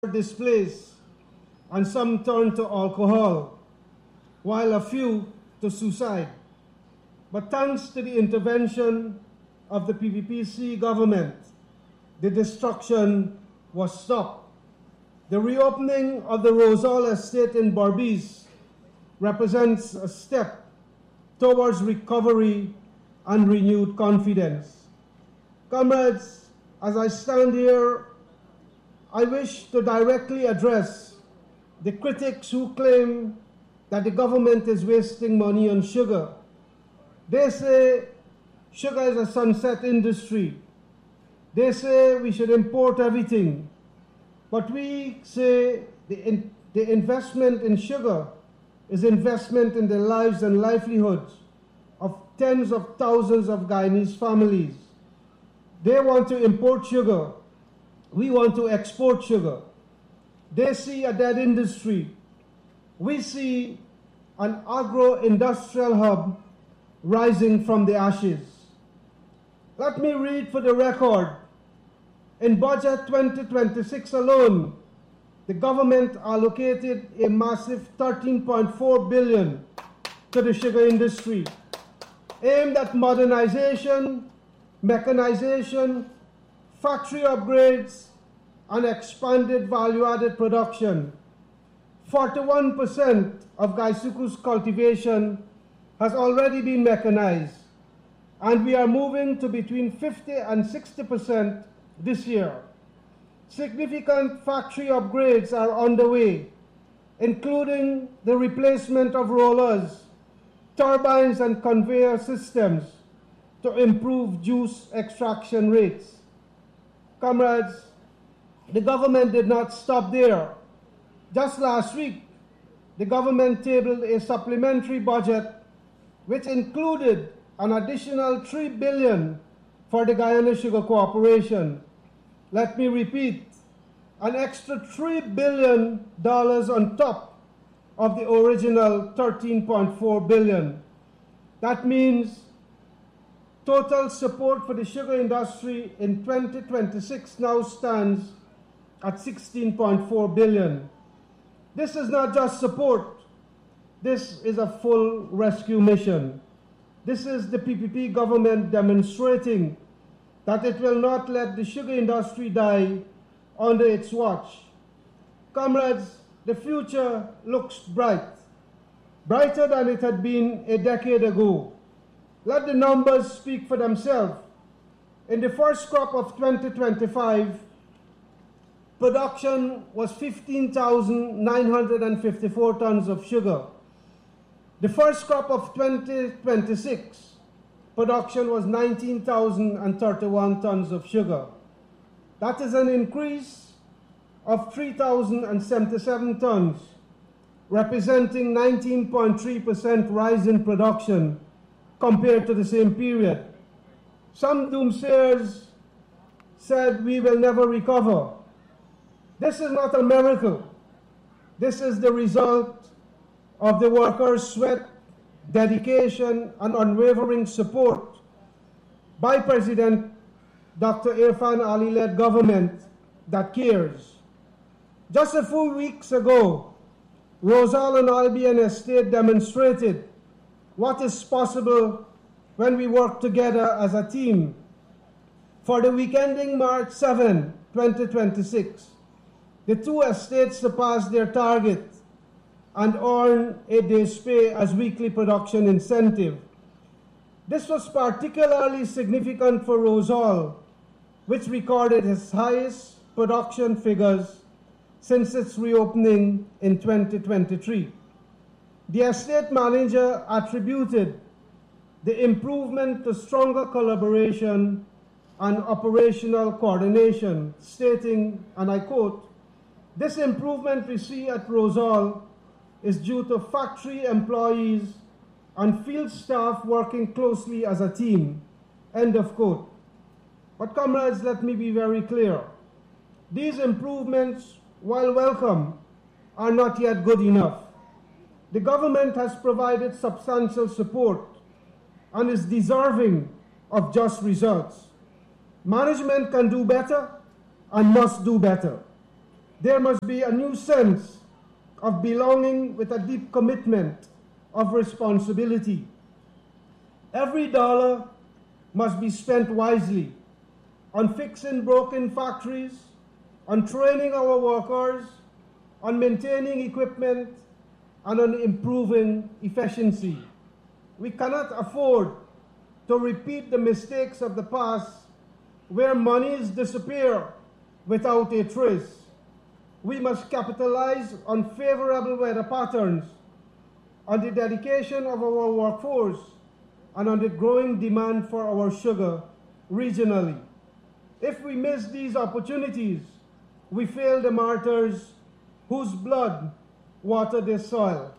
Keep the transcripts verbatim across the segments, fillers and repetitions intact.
displaced and some turned to alcohol, while a few to suicide. But thanks to the intervention of the P V P C government, the destruction was stopped. The reopening of the Rosal estate in Berbice represents a step towards recovery and renewed confidence. Comrades, as I stand here, I wish to directly address the critics who claim that the government is wasting money on sugar. They say sugar is a sunset industry. They say we should import everything. But we say the, in, the investment in sugar is investment in the lives and livelihoods of tens of thousands of Guyanese families. They want to import sugar. We want to export sugar. They see a dead industry. We see an agro-industrial hub rising from the ashes. Let me read for the record. In budget twenty twenty-six alone, the government allocated a massive thirteen point four billion dollars to the sugar industry, aimed at modernization, mechanization, factory upgrades, and expanded value-added production. forty-one percent of Gaisuku's cultivation has already been mechanized, and we are moving to between fifty and sixty percent this year. Significant factory upgrades are underway, including the replacement of rollers, turbines, and conveyor systems to improve juice extraction rates. Comrades, the government did not stop there. Just last week, the government tabled a supplementary budget which included an additional three billion dollars for the Guyana Sugar Corporation. Let me repeat, an extra three billion dollars on top of the original thirteen point four billion dollars. That means total support for the sugar industry in twenty twenty-six now stands at sixteen point four billion dollars. This is not just support. This is a full rescue mission. This is the P P P government demonstrating that it will not let the sugar industry die under its watch. Comrades, the future looks bright, brighter than it had been a decade ago. Let the numbers speak for themselves. In the first crop of twenty twenty-five, production was fifteen thousand nine hundred fifty-four tons of sugar. The first crop of twenty twenty-six, production was nineteen thousand thirty-one tons of sugar. That is an increase of three thousand seventy-seven tons, representing nineteen point three percent rise in production compared to the same period. Some doomsayers said we will never recover. This is not a miracle. This is the result of the workers' sweat, dedication, and unwavering support by President Doctor Irfan Ali-led government that cares. Just a few weeks ago, Rosal and Albion Estate demonstrated what is possible when we work together as a team. For the week ending March seventh, twenty twenty-six, the two estates surpassed their target and earned a day's pay as weekly production incentive. This was particularly significant for Rosal, which recorded its highest production figures since its reopening in twenty twenty-three. The estate manager attributed the improvement to stronger collaboration and operational coordination, stating, and I quote, "This improvement we see at Rosal is due to factory employees and field staff working closely as a team," end of quote. But comrades, let me be very clear. These improvements, while welcome, are not yet good enough. The government has provided substantial support and is deserving of just results. Management can do better and must do better. There must be a new sense of belonging with a deep commitment of responsibility. Every dollar must be spent wisely on fixing broken factories, on training our workers, on maintaining equipment, and on improving efficiency. We cannot afford to repeat the mistakes of the past where monies disappear without a trace. We must capitalize on favorable weather patterns, on the dedication of our workforce, and on the growing demand for our sugar regionally. If we miss these opportunities, we fail the martyrs whose blood watered this soil.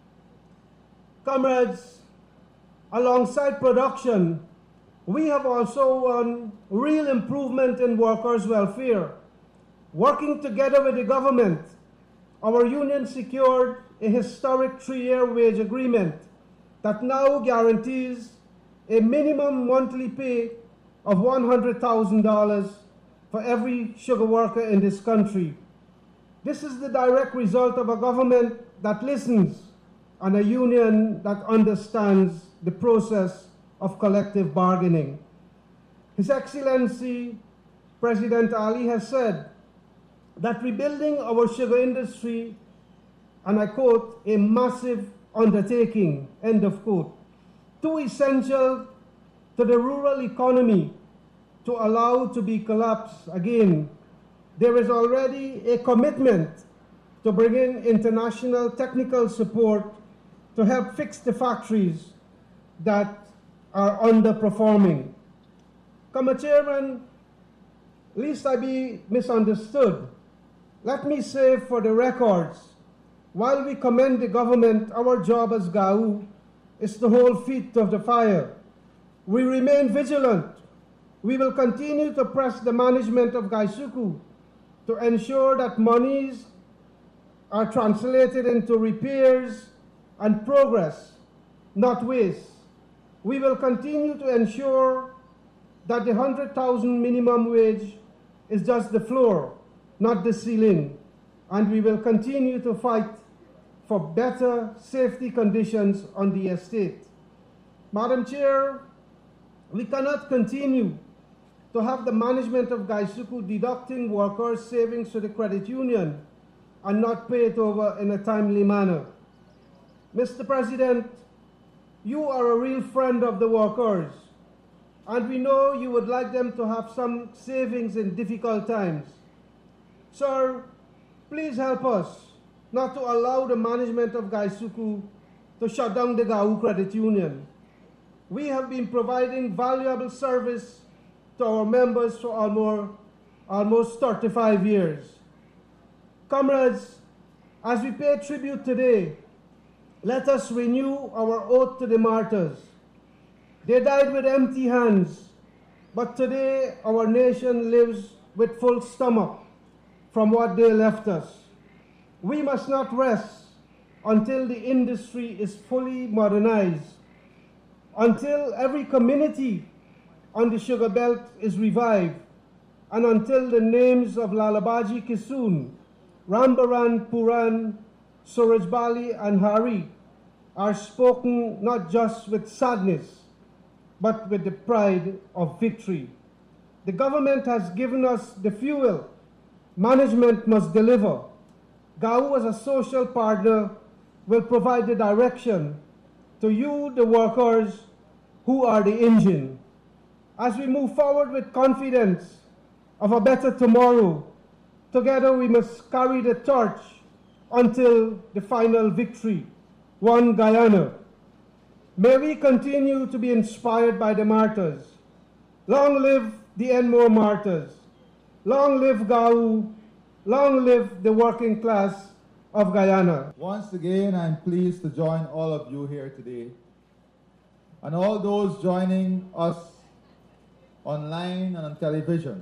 Comrades, alongside production, we have also won real improvement in workers' welfare. Working together with the government, our union secured a historic three-year wage agreement that now guarantees a minimum monthly pay of one hundred thousand dollars for every sugar worker in this country. This is the direct result of a government that listens and a union that understands the process of collective bargaining. His Excellency President Ali has said that rebuilding our sugar industry, and I quote, a massive undertaking, end of quote, too essential to the rural economy to allow to be collapsed again. There is already a commitment to bring in international technical support to help fix the factories that are underperforming. Come, Chairman, lest I be misunderstood, let me say for the records, while we commend the government, our job as G A U is to hold feet to the fire. We remain vigilant. We will continue to press the management of Gaisuku to ensure that monies are translated into repairs and progress, not waste. We will continue to ensure that the one hundred thousand minimum wage is just the floor, not the ceiling, and we will continue to fight for better safety conditions on the estate. Madam Chair, we cannot continue to have the management of Gaisuku deducting workers' savings to the credit union and not pay it over in a timely manner. Mister President, you are a real friend of the workers, and we know you would like them to have some savings in difficult times. Sir, please help us not to allow the management of Gaisuku to shut down the G A U Credit Union. We have been providing valuable service to our members for almost, almost thirty-five years. Comrades, as we pay tribute today, let us renew our oath to the martyrs. They died with empty hands, but today our nation lives with full stomach from what they left us. We must not rest until the industry is fully modernized, until every community on the sugar belt is revived, and until the names of Lalabaji Kisun, Rambaran Puran, Surajbali, and Hari are spoken not just with sadness, but with the pride of victory. The government has given us the fuel. Management must deliver. G A U as a social partner will provide the direction to you, the workers, who are the engine. As we move forward with confidence of a better tomorrow, together we must carry the torch until the final victory, one Guyana. May we continue to be inspired by the martyrs. Long live the Enmore martyrs. Long live G A U. Long live the working class of Guyana. Once again, I'm pleased to join all of you here today, and all those joining us online and on television,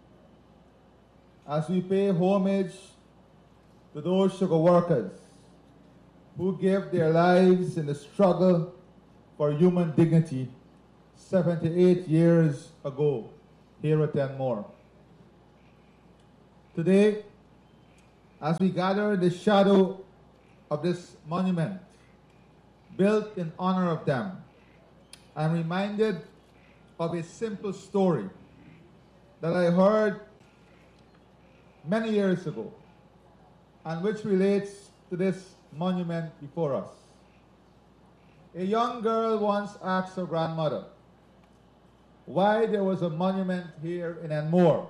as we pay homage to those sugar workers who gave their lives in the struggle for human dignity seventy-eight years ago here at Enmore. Today, as we gather in the shadow of this monument built in honor of them, I'm reminded of a simple story that I heard many years ago and which relates to this monument before us. A young girl once asked her grandmother why there was a monument here in Enmore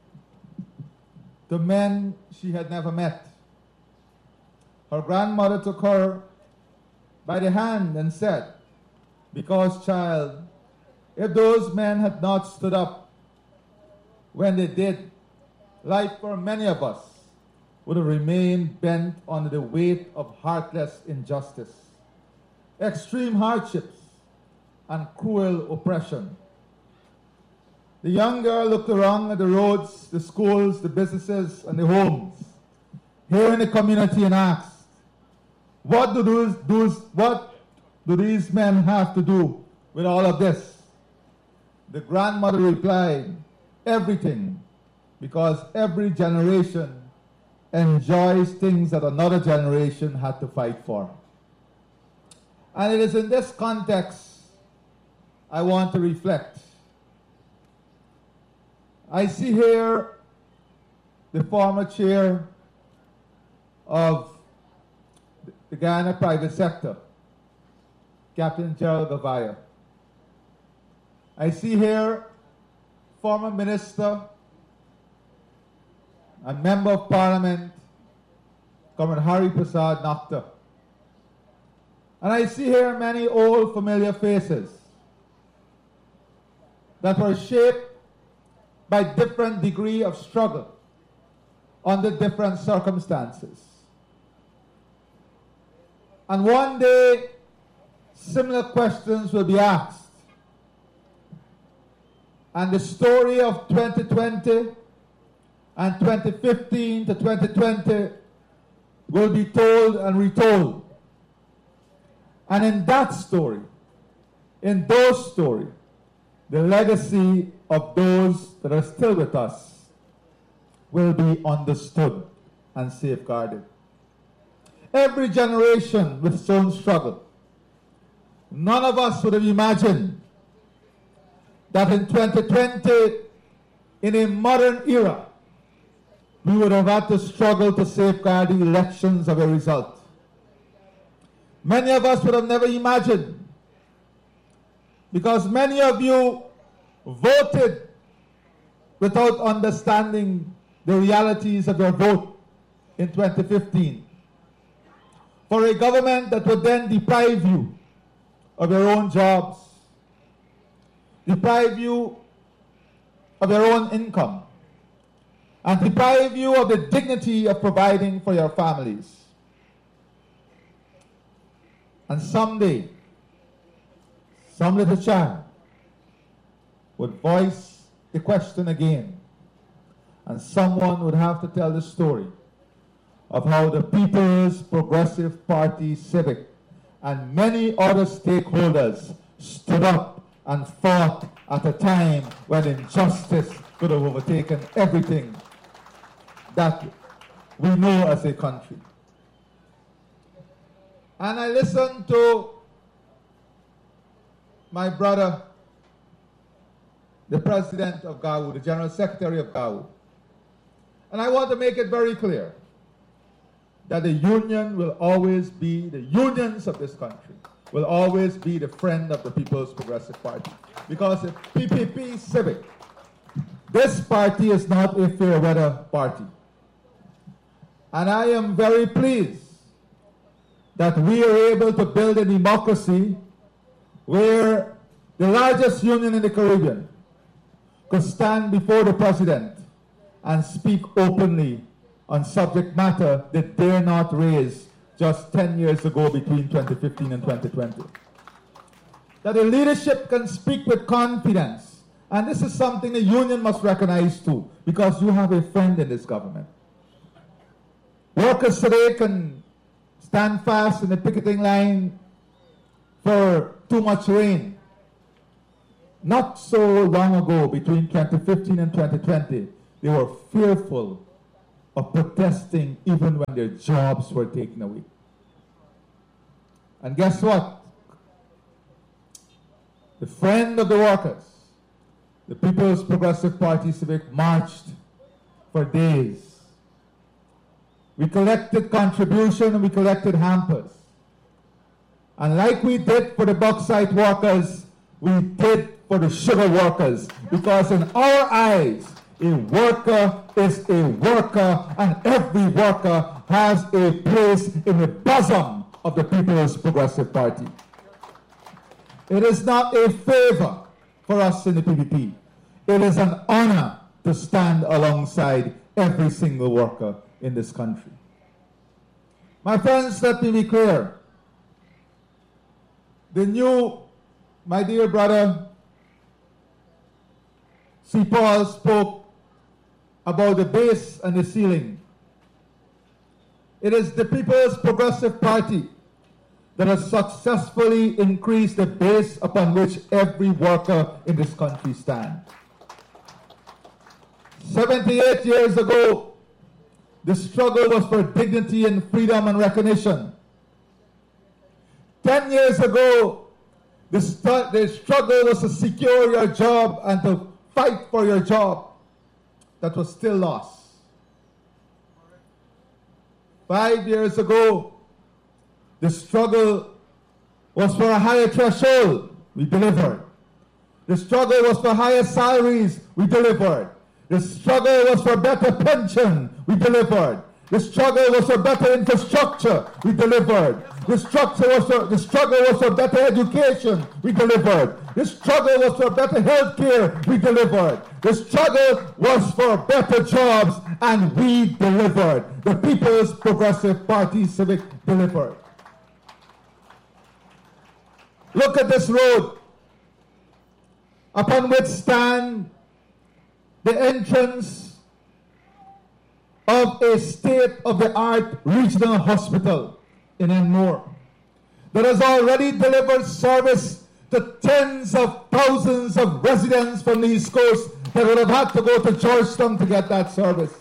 to men she had never met. Her grandmother took her by the hand and said, "Because, child, if those men had not stood up when they did, life for many of us would have remained bent under the weight of heartless injustice, extreme hardships, and cruel oppression." The young girl looked around at the roads, the schools, the businesses, and the homes here in the community and asked, what do those, those, what do these men have to do with all of this? The grandmother replied, everything, because every generation enjoys things that another generation had to fight for. And it is in this context I want to reflect. I see here the former chair of the Guyana private sector, Captain Gerald Gavaya. I see here former minister and member of parliament, Comrade Hari Prasad Nakhtar. And I see here many old familiar faces that were shaped by different degree of struggle under different circumstances. And one day, similar questions will be asked. And the story of twenty twenty and twenty fifteen to twenty twenty will be told and retold. And in that story, in those stories, the legacy of those that are still with us will be understood and safeguarded. Every generation with its own struggle. None of us would have imagined that in twenty twenty, in a modern era, we would have had to struggle to safeguard the elections of a result. Many of us would have never imagined, because many of you voted without understanding the realities of your vote in twenty fifteen. For a government that would then deprive you of your own jobs, deprive you of your own income, and deprive you of the dignity of providing for your families. And someday, some little child would voice the question again, and someone would have to tell the story of how the People's Progressive Party Civic and many other stakeholders stood up and fought at a time when injustice could have overtaken everything that we know as a country. And I listened to my brother, the president of G A U, the general secretary of G A U. And I want to make it very clear that the union will always be, the unions of this country will always be the friend of the People's Progressive Party. Because the P P P Civic, this party is not a fair weather party. And I am very pleased that we are able to build a democracy where the largest union in the Caribbean could stand before the president and speak openly on subject matter that dare not raise just ten years ago between twenty fifteen and twenty twenty. That the leadership can speak with confidence. And this is something the union must recognize too, because you have a friend in this government. Workers today can stand fast in the picketing line for too much rain. Not so long ago, between twenty fifteen and twenty twenty, they were fearful of protesting even when their jobs were taken away. And guess what? The friend of the workers, the People's Progressive Party Civic, marched for days. We collected contribution and we collected hampers. And like we did for the bauxite workers, we did for the sugar workers. Because in our eyes, a worker is a worker, and every worker has a place in the bosom of the People's Progressive Party. It is not a favor for us in the P P P. It is an honor to stand alongside every single worker in this country. My friends, let me be clear. The new, my dear brother, C. Paul spoke about the base and the ceiling. It is the People's Progressive Party that has successfully increased the base upon which every worker in this country stands. seventy-eight years ago, the struggle was for dignity and freedom and recognition. Ten years ago, the, st- the struggle was to secure your job and to fight for your job. That was still lost. Five years ago, the struggle was for a higher threshold. We delivered. The struggle was for higher salaries. We delivered. The struggle was for better pension. We delivered. The struggle was for better infrastructure. We delivered. The structure was for, the struggle was for better education. We delivered. The struggle was for better health care. We delivered. The struggle was for better jobs, and we delivered. The People's Progressive Party Civic delivered. Look at this road upon which stand the entrance of a state-of-the-art regional hospital in Enmore that has already delivered service to tens of thousands of residents from the East Coast that would have had to go to Georgetown to get that service.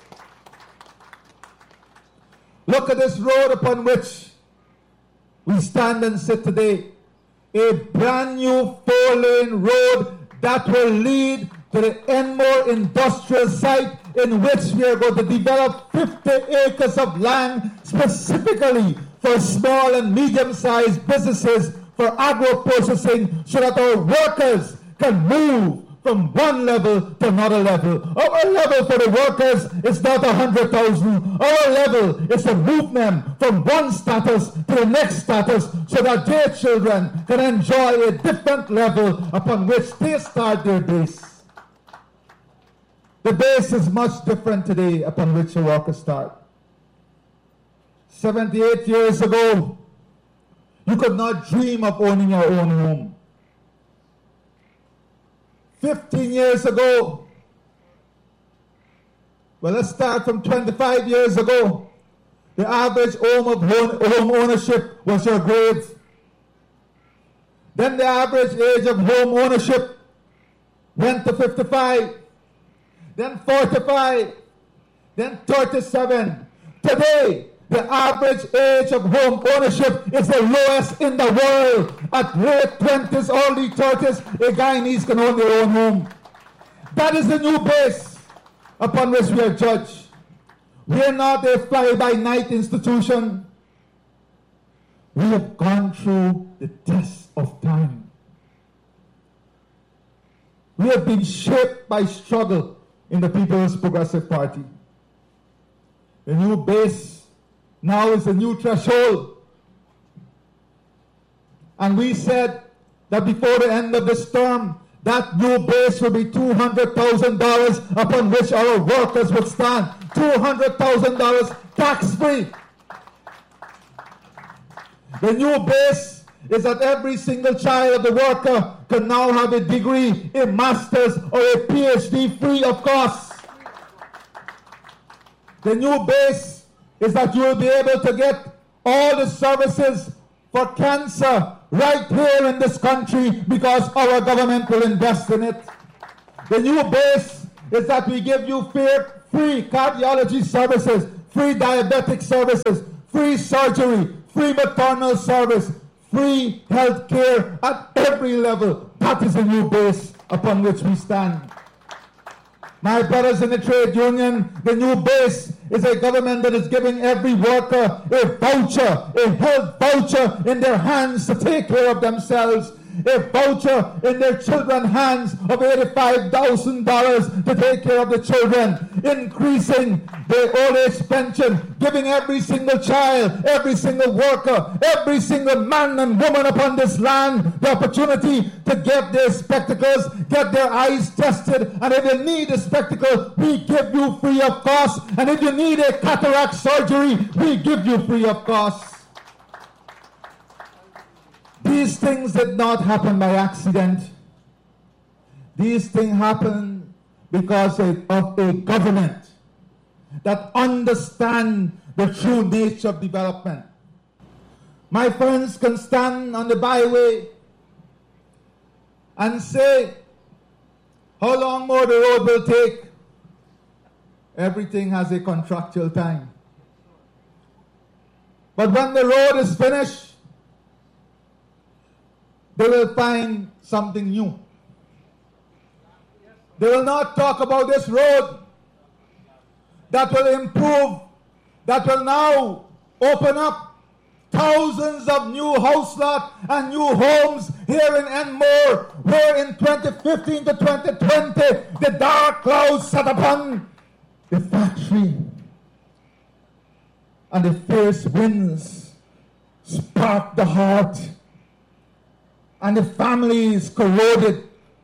Look at this road upon which we stand and sit today. A brand new four-lane road that will lead to the Enmore industrial site, in which we are going to develop fifty acres of land specifically for small and medium-sized businesses for agro-processing, so that our workers can move from one level to another level. Our level for the workers is not one hundred thousand. Our level is to move them from one status to the next status, so that their children can enjoy a different level upon which they start their base. The base is much different today upon which a worker starts. seventy-eight years ago, you could not dream of owning your own home. fifteen years ago, well, let's start from twenty-five years ago. The average home of home ownership was your grave. Then the average age of home ownership went to fifty-five, then forty-five, then thirty-seven. Today, the average age of home ownership is the lowest in the world. At late twenties, early thirties, a Guyanese can own their own home. That is the new base upon which we are judged. We are not a fly-by-night institution. We have gone through the test of time. We have been shaped by struggle in the People's Progressive Party. The new base now is a new threshold. And we said that before the end of this term, that new base will be two hundred thousand dollars upon which our workers would stand. two hundred thousand dollars tax-free. The new base is that every single child of the worker can now have a degree, a master's, or a P H D free of cost. The new base is that you will be able to get all the services for cancer right here in this country because our government will invest in it. The new base is that we give you fair, free cardiology services, free diabetic services, free surgery, free maternal service, free health care at every level. That is the new base upon which we stand. My brothers in the trade union, the new base is a government that is giving every worker a voucher, a health voucher in their hands to take care of themselves, a voucher in their children's hands of eighty-five thousand dollars to take care of the children, increasing the old age pension, giving every single child, every single worker, every single man and woman upon this land the opportunity to get their spectacles, get their eyes tested, and if you need a spectacle, we give you free of cost, and if you need a cataract surgery, we give you free of cost. These things did not happen by accident. These things happen because of a government that understands the true nature of development. My friends can stand on the byway and say, how long more the road will take? Everything has a contractual time. But when the road is finished, they will find something new. They will not talk about this road that will improve, that will now open up thousands of new house lots and new homes here in Enmore, where in twenty fifteen to twenty twenty, the dark clouds sat upon the factory and the fierce winds sparked the heart, and the families corroded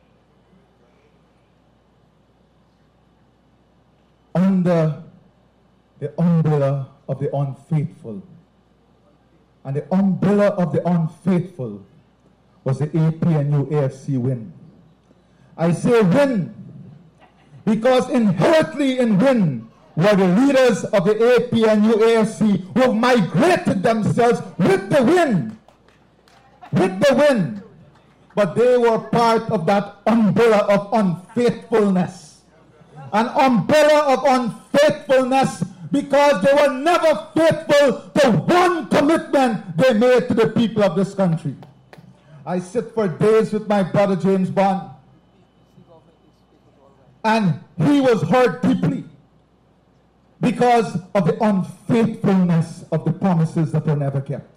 under the umbrella of the unfaithful. And the umbrella of the unfaithful was the A P N U A F C win. I say win because inherently in win were the leaders of the A P N U A F C who have migrated themselves with the win. With the win. But they were part of that umbrella of unfaithfulness. An umbrella of unfaithfulness because they were never faithful to one commitment they made to the people of this country. I sit for days with my brother James Bond, and he was hurt deeply because of the unfaithfulness of the promises that were never kept.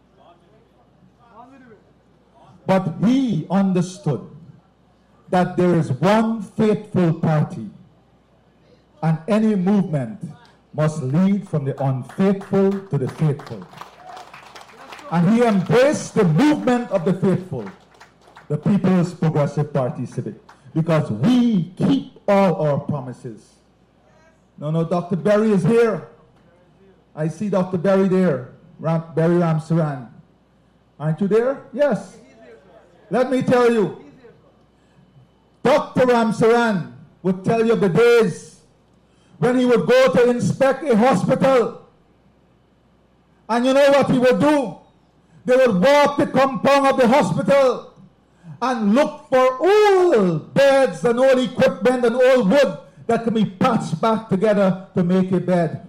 But he understood that there is one faithful party, and any movement must lead from the unfaithful to the faithful. And he embraced the movement of the faithful, the People's Progressive Party Civic, because we keep all our promises. No, no, Doctor Berry is here. I see Doctor Berry there, Ram, Berry Ramsaran. Aren't you there? Yes. Let me tell you, Doctor Ramsaran would tell you of the days when he would go to inspect a hospital. And you know what he would do? They would walk the compound of the hospital and look for old beds and old equipment and old wood that can be patched back together to make a bed.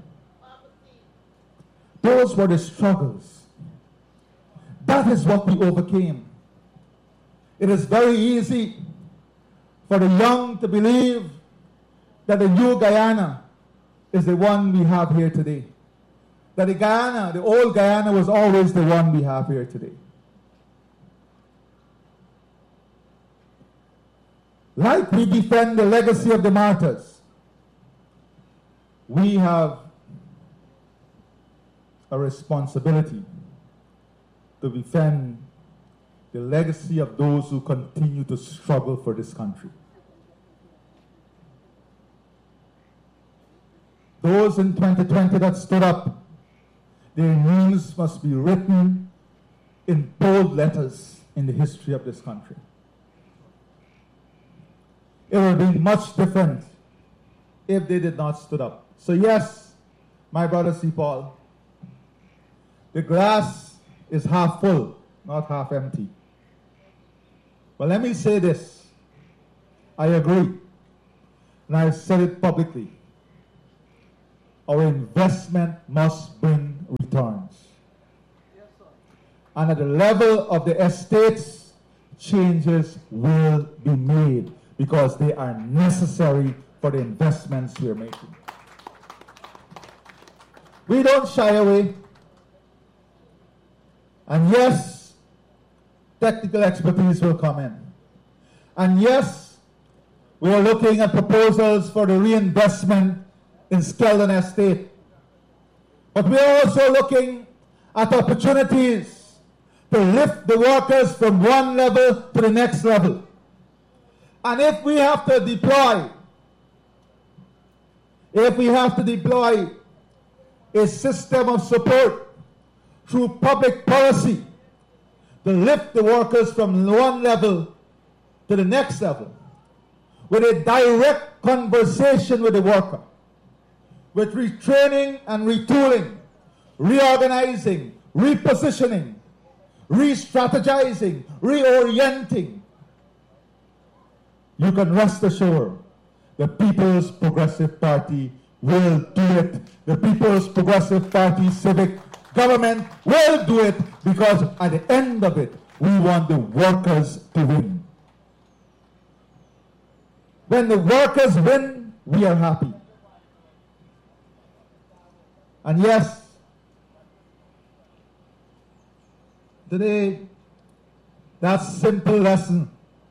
Those were the struggles. That is what we overcame. It is very easy for the young to believe that the new Guyana is the one we have here today. That the Guyana, the old Guyana, was always the one we have here today. Like we defend the legacy of the martyrs, we have a responsibility to defend the legacy of those who continue to struggle for this country. Those in twenty twenty that stood up, their names must be written in bold letters in the history of this country. It would have been much different if they did not stood up. So yes, my brother C. Paul, the glass is half full, not half empty. But let me say this. I agree, and I've said it publicly. our investment must bring returns. Yes, sir. And at the level of the estates, changes will be made because they are necessary for the investments we are making. We don't shy away. And yes, technical expertise will come in. And yes, we are looking at proposals for the reinvestment in Skeldon Estate. But we are also looking at opportunities to lift the workers from one level to the next level. And if we have to deploy, if we have to deploy a system of support through public policy to lift the workers from one level to the next level, with a direct conversation with the worker, with retraining and retooling, reorganizing, repositioning, re-strategizing, reorienting, you can rest assured the People's Progressive Party will do it. The People's Progressive Party civic government will do it, because at the end of it, we want the workers to win. When the workers win, we are happy. And yes, today, that simple lesson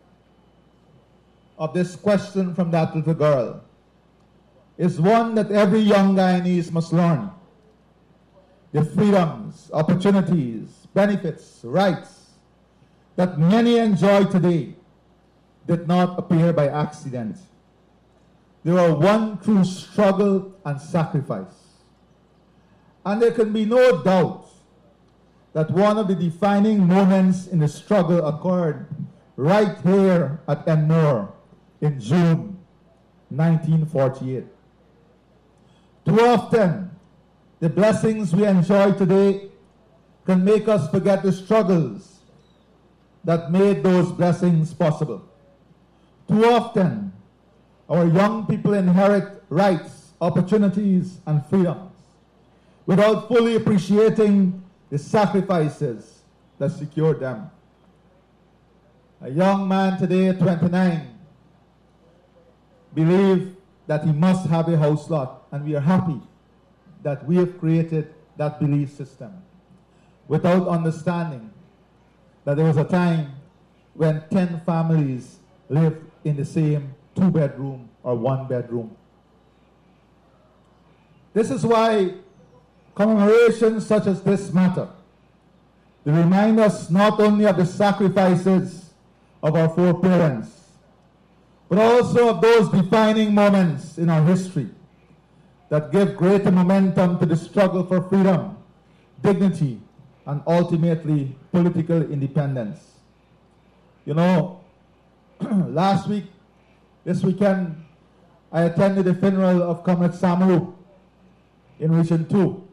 of this question from that little girl is one that every young Guyanese must learn. The freedoms, opportunities, benefits, rights that many enjoy today did not appear by accident. They were won through struggle and sacrifice. And there can be no doubt that one of the defining moments in the struggle occurred right here at Enmore in June nineteen forty-eight. Too often, the blessings we enjoy today can make us forget the struggles that made those blessings possible. Too often, our young people inherit rights, opportunities, and freedoms without fully appreciating the sacrifices that secured them. A young man today at twenty-nine believes that he must have a house lot, and we are happy that we have created that belief system without understanding that there was a time when ten families lived in the same two-bedroom or one-bedroom. This is why commemorations such as this matter. They remind us not only of the sacrifices of our foreparents, but also of those defining moments in our history that give greater momentum to the struggle for freedom, dignity, and ultimately political independence. You know, last week, this weekend, I attended the funeral of Comrade Samaru in Region two.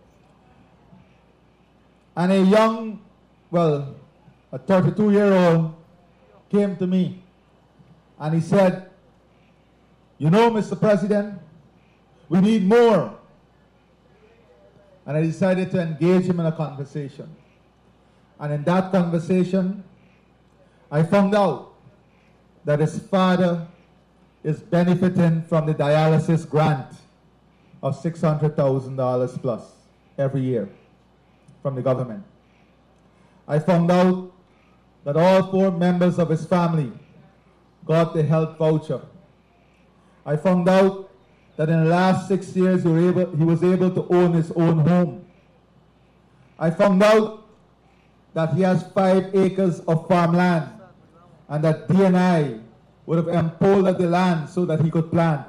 And a young, well, a thirty-two-year-old came to me and he said, "You know, Mister President, we need more." And I decided to engage him in a conversation. And in that conversation, I found out that his father is benefiting from the dialysis grant of six hundred thousand dollars plus every year from the government. I found out that all four members of his family got the health voucher. I found out that in the last six years he was able, he was able to own his own home. I found out that he has five acres of farmland and that D N I would have empowered the land so that he could plant.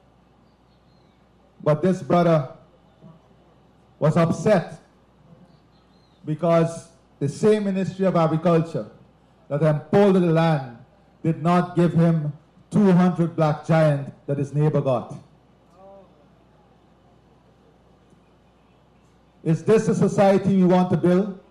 But this brother was upset because the same Ministry of Agriculture that empowered the land did not give him two hundred black giant that his neighbor got. Is this a society we want to build?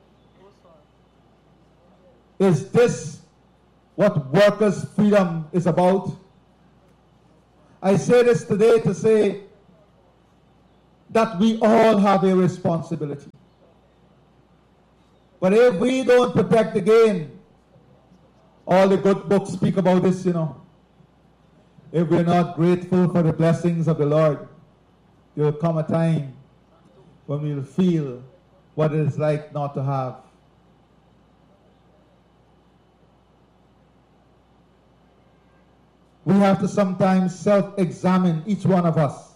Is this what workers' freedom is about? I say this today to say that we all have a responsibility. But if we don't protect the gain, all the good books speak about this, you know. If we're not grateful for the blessings of the Lord, there will come a time when we will feel what it is like not to have. We have to sometimes self-examine, each one of us.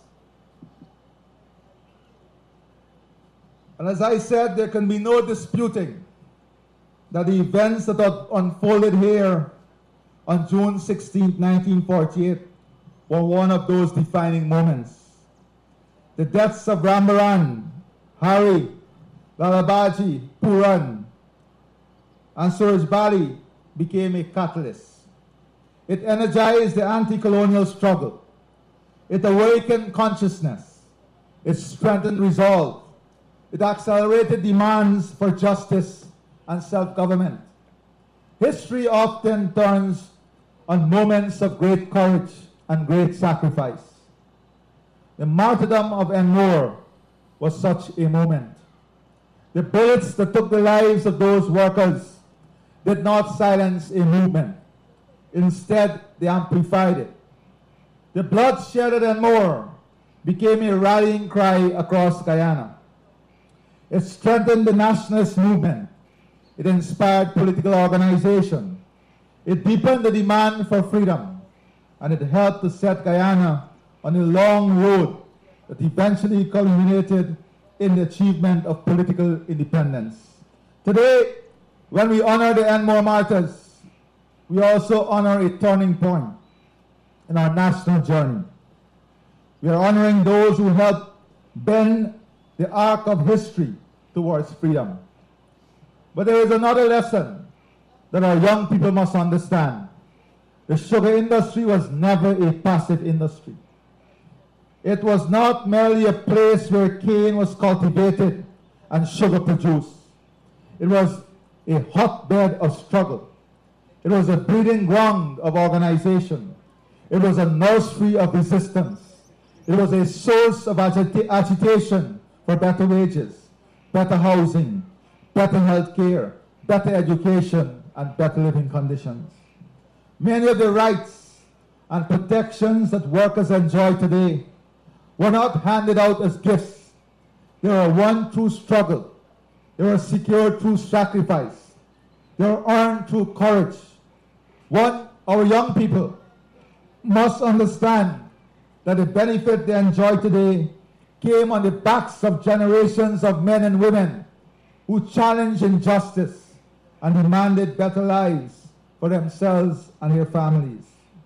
And as I said, there can be no disputing that the events that have unfolded here on June sixteenth, nineteen forty-eight were one of those defining moments. The deaths of Rambaran, Hari, Lalabaji, Puran, and Suraj Bali became a catalyst. It energized the anti-colonial struggle. It awakened consciousness. It strengthened resolve. It accelerated demands for justice and self-government. History often turns on moments of great courage and great sacrifice. The martyrdom of Enmore was such a moment. The bullets that took the lives of those workers did not silence a movement. Instead, they amplified it. The bloodshed at Enmore became a rallying cry across Guyana. It strengthened the nationalist movement. It inspired political organization. It deepened the demand for freedom. And it helped to set Guyana on a long road that eventually culminated in the achievement of political independence. Today, when we honor the Enmore martyrs, we also honor a turning point in our national journey. We are honoring those who helped bend the arc of history towards freedom. But there is another lesson that our young people must understand. The sugar industry was never a passive industry. It was not merely a place where cane was cultivated and sugar produced. It was a hotbed of struggle. It was a breeding ground of organization. It was a nursery of resistance. It was a source of agita- agitation for better wages, better housing, better health care, better education, and better living conditions. Many of the rights and protections that workers enjoy today were not handed out as gifts. They were won through struggle. They were secured through sacrifice. They were earned through courage. One, our young people must understand that the benefit they enjoy today came on the backs of generations of men and women who challenged injustice and demanded better lives for themselves and their families.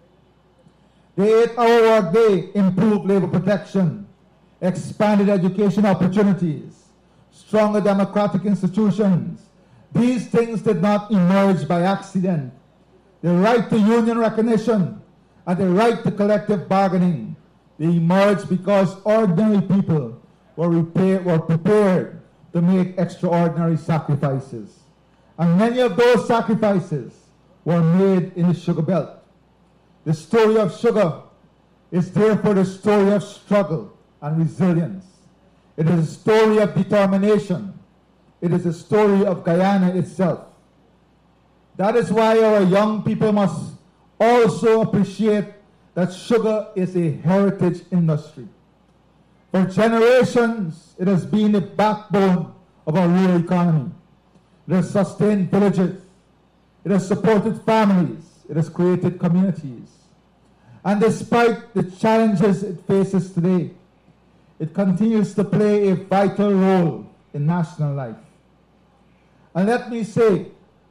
The eight-hour workday improved labor protection, expanded education opportunities, stronger democratic institutions. These things did not emerge by accident. The right to union recognition and the right to collective bargaining, they emerged because ordinary people were, repair, were prepared to make extraordinary sacrifices. And many of those sacrifices were made in the sugar belt. The story of sugar is therefore the story of struggle and resilience. It is a story of determination. It is a story of Guyana itself. That is why our young people must also appreciate that sugar is a heritage industry. For generations, it has been the backbone of our rural economy. It has sustained villages. It has supported families. It has created communities. And despite the challenges it faces today, it continues to play a vital role in national life. And let me say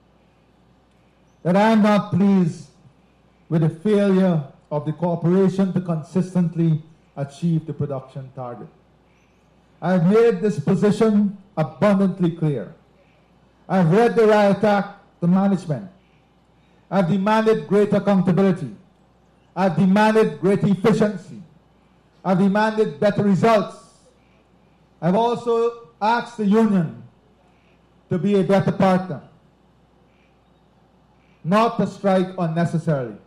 that I am not pleased with the failure of the corporation to consistently achieve the production target. I have made this position abundantly clear. I have read the riot act to management. I have demanded greater accountability. I have demanded greater efficiency. I have demanded better results. I have also asked the union to be a better partner, not to strike unnecessarily.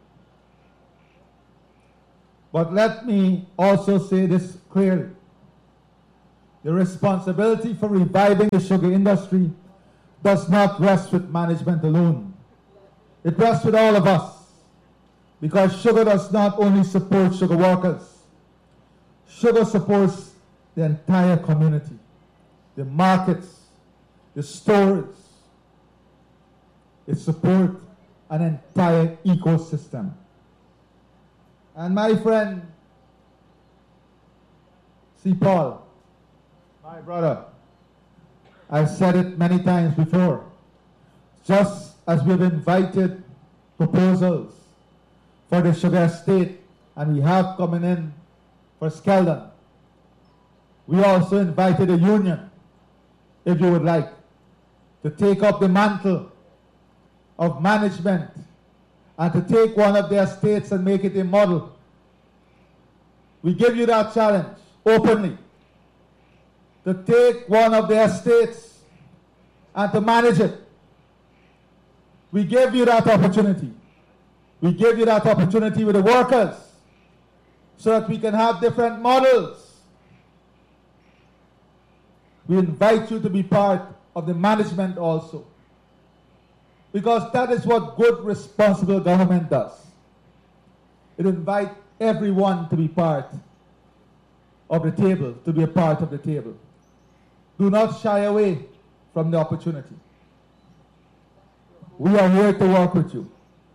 But let me also say this clearly. the responsibility for reviving the sugar industry does not rest with management alone. It rests with all of us, because sugar does not only support sugar workers, sugar supports the entire community, the markets, the stores. It supports an entire ecosystem. And my friend, C. Paul, my brother, I've said it many times before, just as we've invited proposals for the sugar estate, and we have coming in for Skeldon, we also invited a union, if you would like, to take up the mantle of management and to take one of their estates and make it a model. We give you that challenge openly, to take one of their estates and to manage it. We give you that opportunity. We give you that opportunity with the workers so that we can have different models. We invite you to be part of the management also, because that is what good, responsible government does. It invites everyone to be part of the table, to be a part of the table. Do not shy away from the opportunity. We are here to work with you.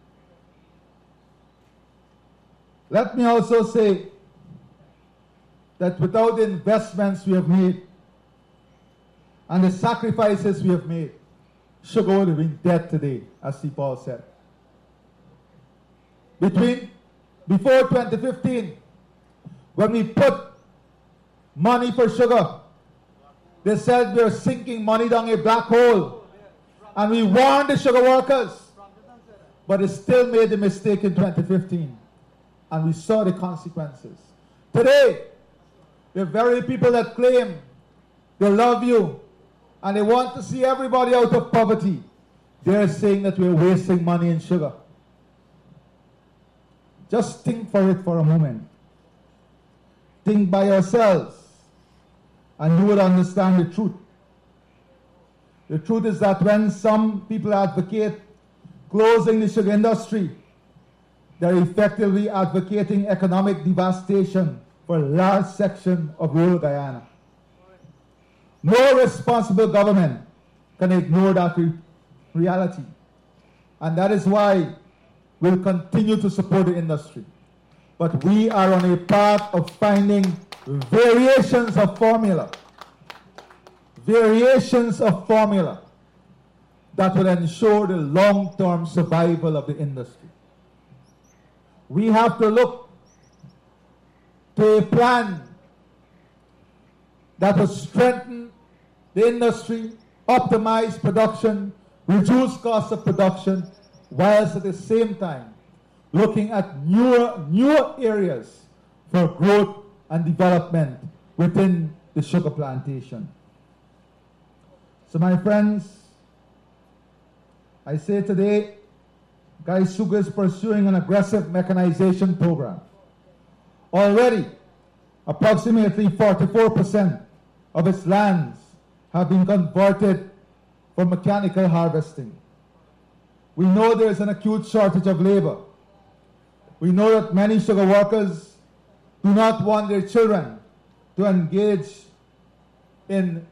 Let me also say that without the investments we have made and the sacrifices we have made, sugar would have been dead today, as C. Paul said. Between, before twenty fifteen, when we put money for sugar, they said we were sinking money down a black hole. And we warned the sugar workers, but they still made the mistake in twenty fifteen. And we saw the consequences. Today, the very people that claim they love you and they want to see everybody out of poverty, they're saying that we're wasting money in sugar. Just think for it for a moment. Think by yourselves, and you will understand the truth. The truth is that when some people advocate closing the sugar industry, they're effectively advocating economic devastation for a large section of rural Guyana. No responsible government can ignore that re reality. And that is why we'll continue to support the industry. But we are on a path of finding variations of formula. Variations of formula that will ensure the long-term survival of the industry. We have to look to a plan that will strengthen the industry, optimize production, reduce costs of production, whilst at the same time looking at newer, newer areas for growth and development within the sugar plantation. So my friends, I say today, Guy Sugar is pursuing an aggressive mechanization program. Already, approximately forty-four percent of its lands have been converted for mechanical harvesting. We know there is an acute shortage of labor. We know that many sugar workers do not want their children to engage in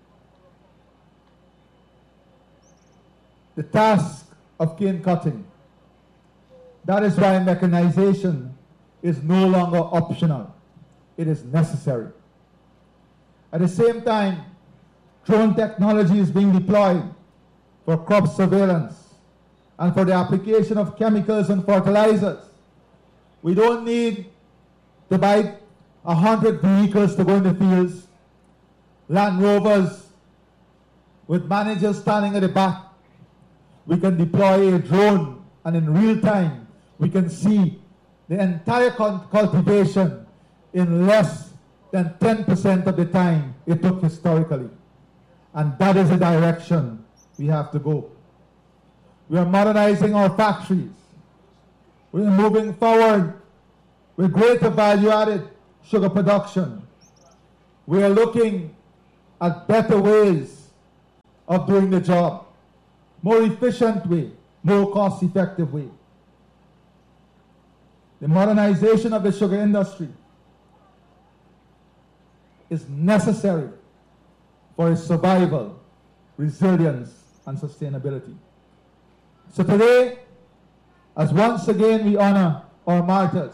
the task of cane cutting. That is why mechanization is no longer optional. It is necessary. At the same time, drone technology is being deployed for crop surveillance and for the application of chemicals and fertilizers. We don't need to buy a hundred vehicles to go in the fields, Land Rovers with managers standing at the back. We can deploy a drone, and in real time we can see the entire cultivation in less than ten percent of the time it took historically. And that is the direction we have to go. We are modernizing our factories. We are moving forward with greater value-added sugar production. We are looking at better ways of doing the job, more efficient way, more cost-effective way. The modernization of the sugar industry is necessary for its survival, resilience, and sustainability. So today, as once again we honor our martyrs,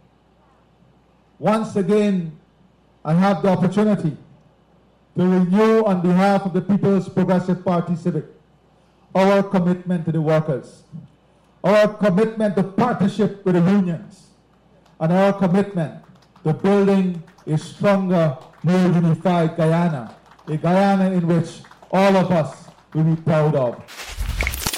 once again I have the opportunity to renew on behalf of the People's Progressive Party Civic our commitment to the workers, our commitment to partnership with the unions, and our commitment to building a stronger, more unified Guyana, a Guyana in which all of us will be proud of.